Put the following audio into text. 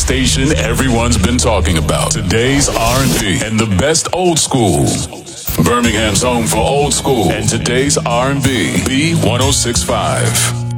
station everyone's been talking about. Today's R&B and the best old school. Birmingham's home for old school and today's R&B. B1065.